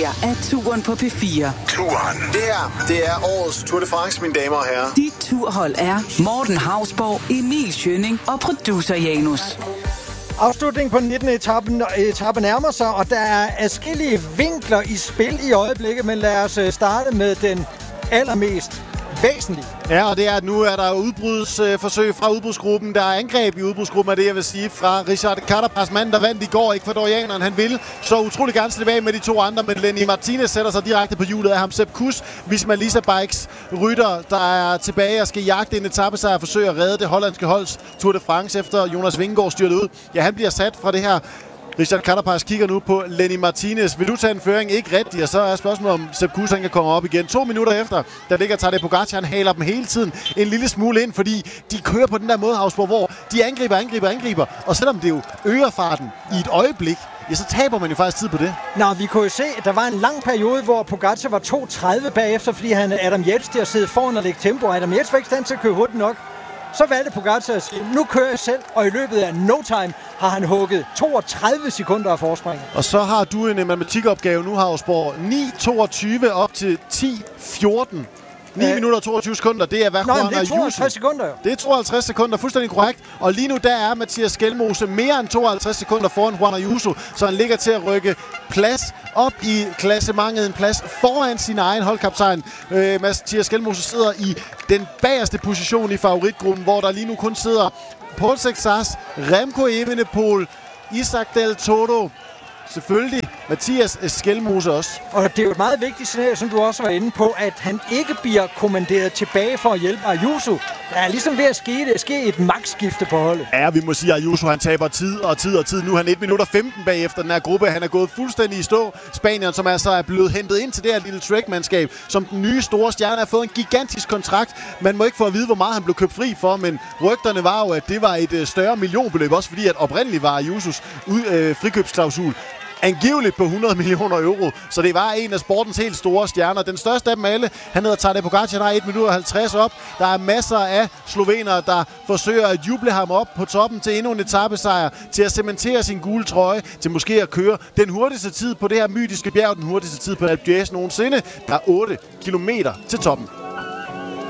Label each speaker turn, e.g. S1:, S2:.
S1: her er Turen på P4.
S2: Turen. Det her, det er årets Tour de France, mine damer og herrer.
S1: Dit turhold er Morten Hausborg, Emil Schønning og producer Janus.
S3: Afslutningen på den 19. etape nærmer sig, og der er adskillige vinkler i spil i øjeblikket, men lad os starte med den allermest væsentlige.
S4: Ja, og det er, at nu er der udbrudsforsøg fra udbrudsgruppen. Der er angreb i udbrudsgruppen, er det, jeg vil sige, fra Richard Carapaz, manden, der vandt i går. Ecuadorianeren, han vil så utrolig gerne tilbage med de to andre, men Lenny Martinez sætter sig direkte på hjulet af ham. Sepp Kuss, Visma Lease Bikes rytter, der er tilbage og skal jagte en etapesejr og forsøge at redde det hollandske holds Tour de France, efter Jonas Vingegaard styrtet ud. Ja, han bliver sat fra det her. Richard Carapaz kigger nu på Lenny Martinez. Vil du tage en føring? Ikke rigtigt, og så er spørgsmålet, om Sepp Kuss kan komme op igen. 2 minutter efter, der ligger Tadej Pogačar, han haler dem hele tiden en lille smule ind, fordi de kører på den der måde, Hausborg, hvor de angriber. Og selvom det jo øger farten i et øjeblik, ja, så taber man jo faktisk tid på det.
S3: Nå, vi kunne jo se, at der var en lang periode, hvor Pogačar var 2.30 bagefter, fordi han Adam Yates til at sidde foran og lægge tempo. Adam Yates var ikke stand til at køre hurtigt nok. Så valgte Pogačar at sige, nu kører jeg selv, og i løbet af no time har han hugget 32 sekunder af forspring.
S4: Og så har du en matematikopgave nu, Hausborg. 9.22 op til 10.14. 9 minutter og 22 sekunder, det er hvad Juan Ayuso.
S3: Det er 52 sekunder jo.
S4: Det er 52 sekunder, fuldstændig korrekt. Og lige nu, der er Mathias Skelmose mere end 52 sekunder foran Juan Ayuso, så han ligger til at rykke plads op i klassementet, en plads foran sin egen holdkaptajn. Mathias Skelmose sidder i den bagerste position i favoritgruppen, hvor der lige nu kun sidder Paul Sexas, Remco Evenepoel, Isaac Del Toro, selvfølgelig Mathias Skelmose også.
S3: Og det er jo et meget vigtigt signal, som du også var inde på, at han ikke bliver kommanderet tilbage for at hjælpe Ayuso. Der er ligesom ved at ske et magtskifte på holdet.
S4: Ja, vi må sige, at Ayuso han taber tid. Nu er han 1 minutter 15 bagefter den her gruppe. Han er gået fuldstændig i stå. Spanieren, som altså er blevet hentet ind til det her lille Trek-mandskab, som den nye store stjerne, har fået en gigantisk kontrakt. Man må ikke få at vide, hvor meget han blev købt fri for, men rygterne var jo, at det var et større millionbeløb, også fordi at oprindeligt var Ayusos frikøbsklausul angiveligt på 100 millioner euro, så det var en af sportens helt store stjerner. Den største af dem alle, han hedder Tadej Pogačar, der er 1 minut og 50 op. Der er masser af slovenere, der forsøger at juble ham op på toppen til endnu en etapesejr, til at cementere sin gule trøje, til måske at køre den hurtigste tid på det her mytiske bjerg, den hurtigste tid på Alpe d'Huez nogensinde. Der er 8 kilometer til toppen.